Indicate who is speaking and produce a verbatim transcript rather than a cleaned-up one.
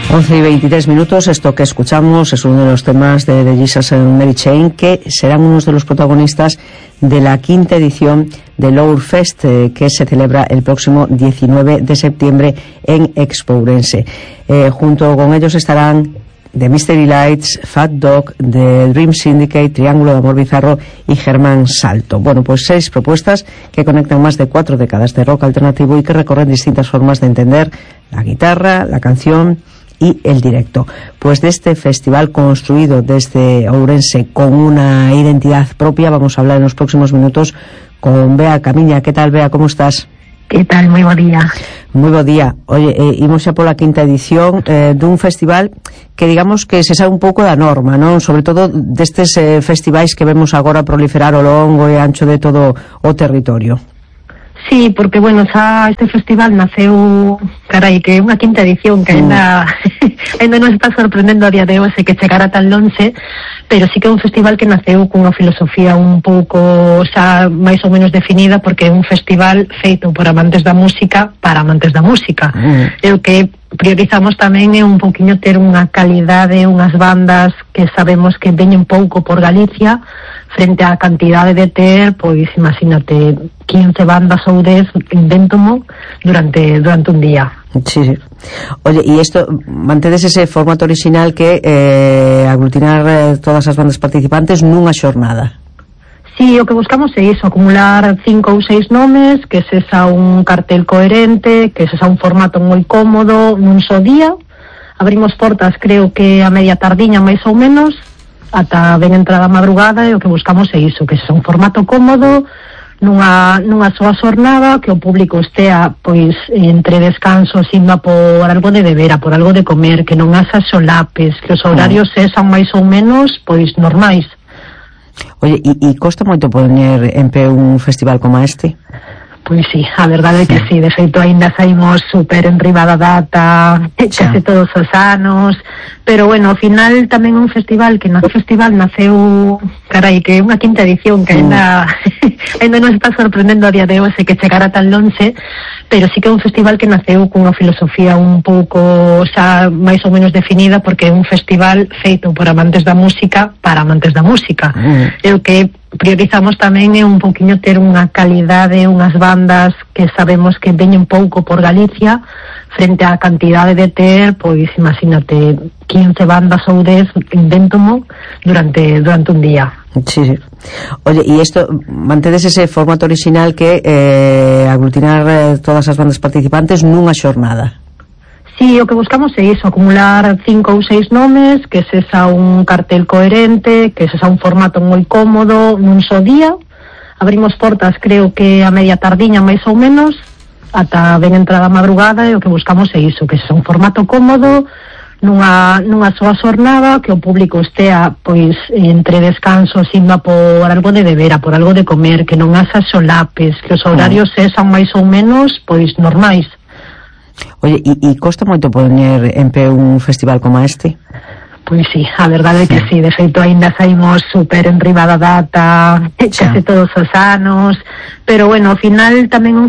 Speaker 1: once y veintitrés minutos. Esto que escuchamos es uno de los temas de The Jesus and Mary Chain, que serán unos de los protagonistas de la quinta edición del Ourfest, eh, que se celebra el próximo diecinueve de septiembre en Expourense. Eh, junto con ellos estarán The Mystery Lights, Fat Dog, The Dream Syndicate, Triángulo de Amor Bizarro y Germán Salto. Bueno, pues seis propuestas que conectan más de cuatro décadas de rock alternativo y que recorren distintas formas de entender la guitarra, la canción y el directo. Pues de este festival construido desde Ourense con una identidad propia vamos a hablar en los próximos minutos con Bea Camiña. ¿Qué tal, Bea? ¿Cómo estás?
Speaker 2: Que tal? Moi bo día.
Speaker 1: Moi bo día. Oye, eh, imos xa pola quinta edición eh, dun festival que digamos que se sabe un pouco da norma, non? Sobre todo destes eh, festivais que vemos agora proliferar ao longo e ancho de todo o territorio.
Speaker 2: Sí, porque, bueno, xa este festival naceu, carai, que é unha quinta edición que ainda, mm. ainda non está sorprendendo a día de hoxe que chegara tan lonxe, pero sí que é un festival que naceu cunha filosofía un pouco xa máis ou menos definida, porque é un festival feito por amantes da música para amantes da música. Mm. E o que priorizamos tamén é un pouquiño ter unha calidade, unhas bandas que sabemos que veñen pouco por Galicia, frente á cantidade de ter, pois imagínate, quince bandas ou dez, invéntomo, durante durante un día.
Speaker 1: Sí, sí. Oye, e isto, mantedes ese formato original que eh, aglutinar eh, todas as bandas participantes nunha xornada?
Speaker 2: Sí, o que buscamos é iso, acumular cinco ou seis nomes, que se xa un cartel coherente, que se xa un formato moi cómodo, nun só día. Abrimos portas, creo que a media tardiña, máis ou menos, ata ben entrada a madrugada, e o que buscamos é iso, que se xa un formato cómodo, nunha, nunha soa xornada, que o público estea, pois, entre descansos, indo a por algo de beber, a por algo de comer, que non haxa solapes, que os horarios sexan máis ou menos, pois, normais.
Speaker 1: Oye, e, e costa moito poñer en pé un festival como este?
Speaker 2: Pois sí, a verdade é que sí, de feito aínda saímos super en riba da data, case todos os anos, pero bueno, ao final tamén un festival que no festival naceu, carai, que é unha quinta edición que aínda aínda non está sorprendendo a día de hoxe que chegara tan lonxe, pero sí que é un festival que naceu cunha filosofía un pouco xa máis ou menos definida, porque é un festival feito por amantes da música para amantes da música. Mm. E o que priorizamos tamén é un pouquiño ter unha calidade, unhas bandas que sabemos que veñen pouco por Galicia, frente á cantidade de ter, pois imagínate, quince bandas ou dez, invéntomo, durante durante un día.
Speaker 1: Sí, sí. Oye, e isto, mantedes ese formato original que eh, aglutinar eh, todas as bandas participantes nunha xornada?
Speaker 2: Sí, o que buscamos é iso, acumular cinco ou seis nomes, que se xa un cartel coherente, que se xa un formato moi cómodo, nun só día. Abrimos portas, creo que a media tardiña, máis ou menos, ata ben entrada a madrugada, e o que buscamos é iso, que se xa un formato cómodo, nunha, nunha soa xornada, que o público estea, pois, entre descansos, indo a por algo de beber, a por algo de comer, que non haxa solapes, que os horarios sexan máis ou menos, pois, normais.
Speaker 1: Oye, e, e costa moito poñer en pé un festival como este?
Speaker 2: Pois sí, a verdade é que sí, de feito aínda saímos super en riba da data, case todos os anos, pero bueno, ao final tamén un